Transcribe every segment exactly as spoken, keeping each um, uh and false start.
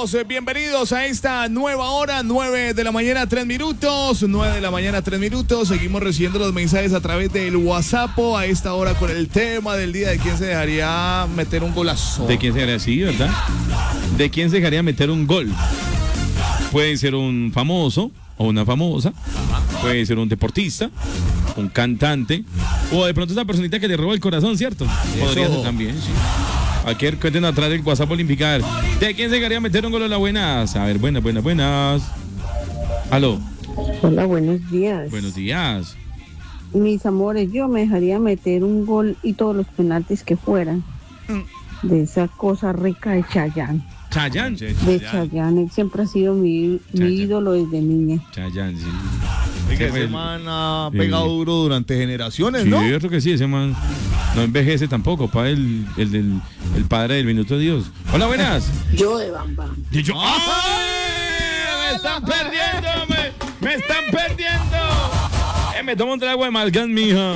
todos bienvenidos a esta nueva hora, nueve de la mañana, tres minutos, nueve de la mañana, tres minutos. Seguimos recibiendo los mensajes a través del WhatsApp a esta hora con el tema del día de quién se dejaría meter un golazo. ¿De quién se dejaría, sí, verdad? ¿De quién se dejaría meter un gol? Puede ser un famoso o una famosa, puede ser un deportista, un cantante, o de pronto esa personita que le roba el corazón, ¿cierto? Eso. Podría ser también, sí. Aquí cuenten atrás del WhatsApp Olímpica. ¿De quién se dejaría meter un gol a las buenas? A ver, buenas, buenas, buenas. Aló. Hola, buenos días. Buenos días. Mis amores, yo me dejaría meter un gol y todos los penaltis que fueran. Mm. De esa cosa rica de Chayanne. Chayanne. De Chayanne, él siempre ha sido mi, mi ídolo desde niña. Chayanne, sí. Oiga, ese man ha pegado sí. duro durante generaciones, sí, ¿no? Sí, yo creo que sí, ese man no envejece tampoco, pa, el, el, del, el padre del minuto de Dios. Hola, buenas. Yo de Bam Bam. ¿Y yo? ¡Ay! ¡Me están perdiendo! ¡Me, me están perdiendo! Eh, me tomo un trago de Malgan, mija.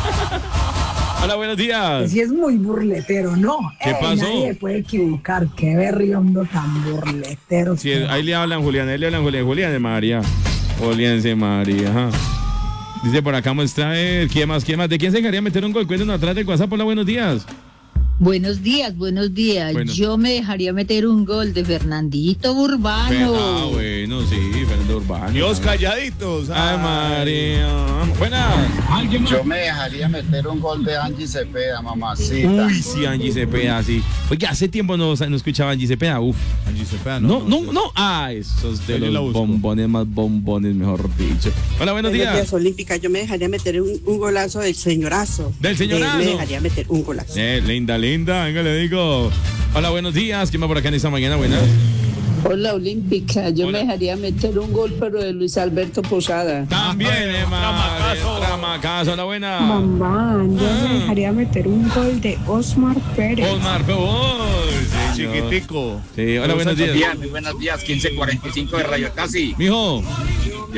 Hola, buenos días. Sí, es muy burletero, ¿no? ¿Qué eh, pasó? Nadie puede equivocar. Qué berriondo tan burletero. Sí, ahí le hablan Julián, ahí le hablan Julián, Julián de María. Julián de María, ajá. Dice por acá muestra, eh, ¿quién más, quién más? ¿De quién se dejaría meter un gol? Cuéntenos atrás del WhatsApp. Hola, buenos días. Buenos días, buenos días. Bueno. Yo me dejaría meter un gol de Fernandito Urbano. Ah, bueno, sí, Fernando Urbano. Dios calladitos. Ay, María. Buenas. Yo me dejaría meter un gol de Angie Cepeda, mamacita. Uy, sí, Angie Cepeda, sí. Oye, hace tiempo no, no escuchaba Angie Cepeda, uf. Angie Cepeda, no. No, no, no. no. Ah, esos de los bombones más bombones, mejor dicho. Hola, buenos, buenos días. días, Olímpica. Yo me dejaría meter un, un golazo del señorazo. Del señorazo. Me dejaría meter un golazo. Eh, linda, linda, venga, le digo. Hola, buenos días. ¿Quién va por acá en esta mañana? Buenas. Hola, Olímpica. Yo Hola. me dejaría meter un gol, pero de Luis Alberto Posada. También, Emma. Tramacazo. Hola, buena. Mamá, yo ah. me dejaría meter un gol de Osmar Pérez. Osmar Pérez. Sí, chiquitico. Sí, hola, buenos días. días. Muy buenos días. quince cuarenta y cinco de Radio Casi. Mijo.